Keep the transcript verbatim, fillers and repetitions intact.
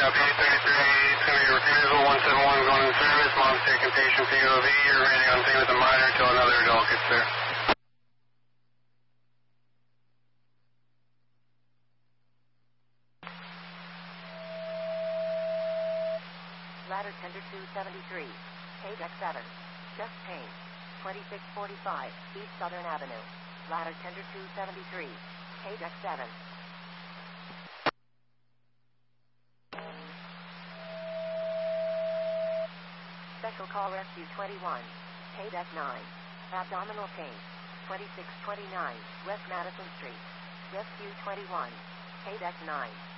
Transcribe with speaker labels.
Speaker 1: Copy eight thirty-three, it's going to be a refusal, one seven one going in service, mom's taking patient P O V, you're remaining on scene with a minor until another adult gets there.
Speaker 2: Ladder tender two seventy-three, K D E C seven, chest pain, twenty-six forty-five, East Southern Avenue. Ladder tender two seventy-three, K D E C seven. Special call rescue twenty-one, K D E C nine, abdominal pain, twenty-six twenty-nine, West Madison Street. Rescue twenty-one, K D E C nine.